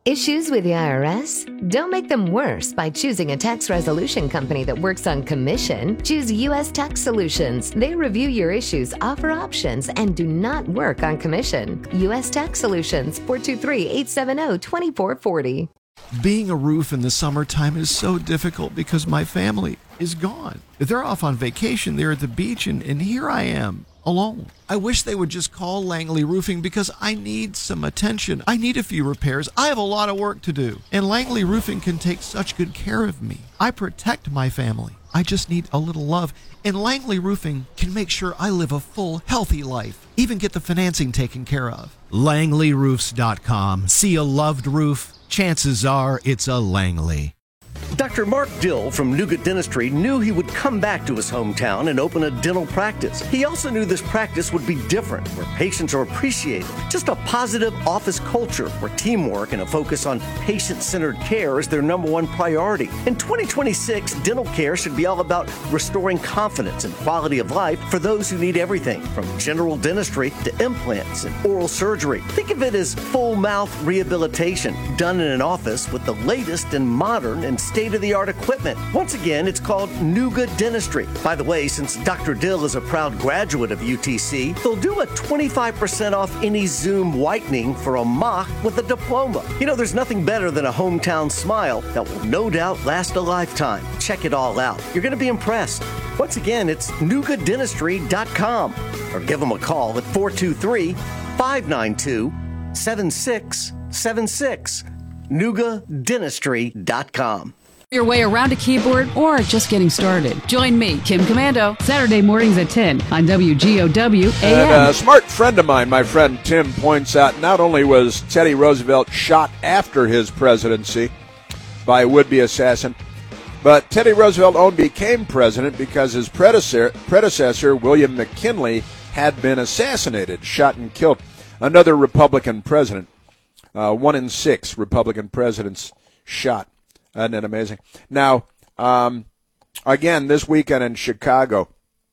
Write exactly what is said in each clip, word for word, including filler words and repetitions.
Issues with the I R S? Don't make them worse by choosing a tax resolution company that works on commission. Choose U S Tax Solutions. They review your issues, offer options, and do not work on commission. U S Tax Solutions, four two three, eight seven zero, two four four zero. Being a roof in the summertime is so difficult because my family is gone. They're off on vacation, they're at the beach, and, and here I am, alone. I wish they would just call Langley Roofing because I need some attention. I need a few repairs. I have a lot of work to do. And Langley Roofing can take such good care of me. I protect my family. I just need a little love. And Langley Roofing can make sure I live a full, healthy life. Even get the financing taken care of. Langley Roofs dot com. See a loved roof? Chances are it's a Langley. Doctor Mark Dill from Nuga Dentistry knew he would come back to his hometown and open a dental practice. He also knew this practice would be different, where patients are appreciated. Just a positive office culture where teamwork and a focus on patient-centered care is their number one priority. In twenty twenty-six, dental care should be all about restoring confidence and quality of life for those who need everything from general dentistry to implants and oral surgery. Think of it as full mouth rehabilitation done in an office with the latest and modern and state-of-the-art equipment. Once again, it's called Nuga Dentistry. By the way, since Doctor Dill is a proud graduate of U T C, they'll do a twenty-five percent off any Zoom whitening for a mock with a diploma. You know, there's nothing better than a hometown smile that will no doubt last a lifetime. Check it all out. You're going to be impressed. Once again, it's Nuga Dentistry dot com or give them a call at four two three, five nine two, seven six seven six. Nuga Dentistry dot com. Your way around a keyboard or just getting started. Join me, Kim Commando, Saturday mornings at ten on W G O W A M. And a smart friend of mine, my friend Tim, points out not only was Teddy Roosevelt shot after his presidency by a would-be assassin, but Teddy Roosevelt only became president because his predecessor, predecessor William McKinley, had been assassinated, shot and killed. Another Republican president. Uh, one in six Republican presidents shot. Isn't that amazing? Now, um, again, this weekend in Chicago,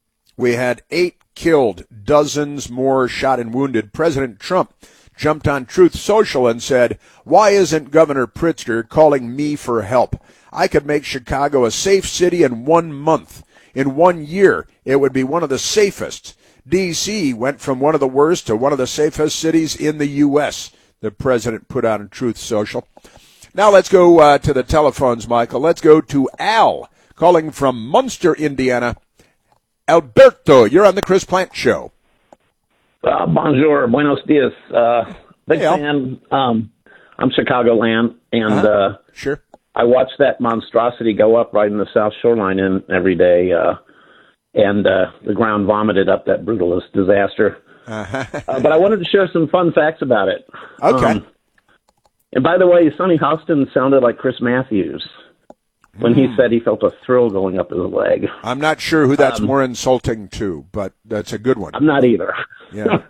we had eight killed, dozens more shot and wounded. President Trump jumped on Truth Social and said, "Why isn't Governor Pritzker calling me for help? I could make Chicago a safe city in one month. In one year, it would be one of the safest. D C went from one of the worst to one of the safest cities in the U S" the president put out on Truth Social. Now let's go uh, to the telephones, Michael. Let's go to Al, calling from Munster, Indiana. Alberto, you're on the Chris Plant Show. Uh, bonjour, buenos dias. Uh, big hey, fan. Um, I'm Chicagoland, and uh-huh. uh, sure. I watch that monstrosity go up right in the South Shoreline in every day, uh, and uh, the ground vomited up that brutalist disaster. Uh-huh. uh, but I wanted to share some fun facts about it. Okay. Um, and by the way, Sonny Hostin sounded like Chris Matthews when mm. he said he felt a thrill going up his leg. I'm not sure who that's um, more insulting to, but that's a good one. I'm not either. Yeah.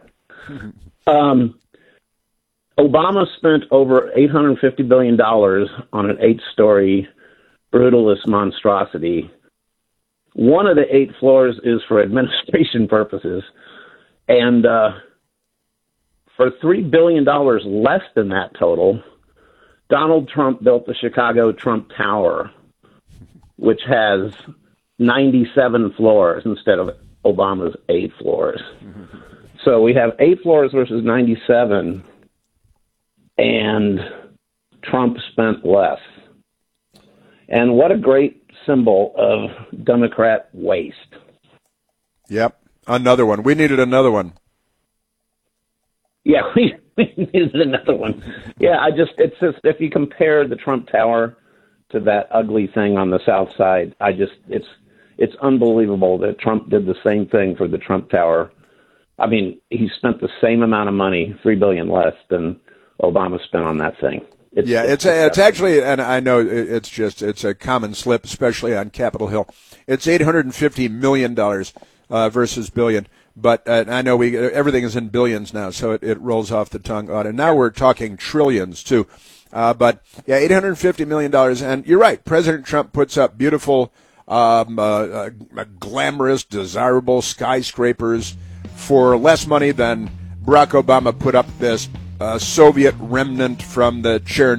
um, Obama spent over eight hundred fifty billion dollars on an eight-story brutalist monstrosity. One of the eight floors is for administration purposes. And uh, for three billion dollars less than that total, Donald Trump built the Chicago Trump Tower, which has ninety-seven floors instead of Obama's eight floors. So we have eight floors versus ninety-seven, and Trump spent less. And what a great symbol of Democrat waste. Yep. Another one. We needed another one. Yeah, we, we needed another one. Yeah, I just, it's just, if you compare the Trump Tower to that ugly thing on the South Side, I just, it's, it's unbelievable that Trump did the same thing for the Trump Tower. I mean, he spent the same amount of money, three billion dollars less than Obama spent on that thing. It's, yeah, it's, it's, it's actually, and I know it's just, it's a common slip, especially on Capitol Hill. It's eight hundred fifty million dollars. Uh, versus billion, but uh, I know we everything is in billions now, so it, it rolls off the tongue. And now we're talking trillions too. Uh, but yeah, eight hundred fifty million dollars, and you're right. President Trump puts up beautiful, um, uh, uh, glamorous, desirable skyscrapers for less money than Barack Obama put up this uh, Soviet remnant from the Chernobyl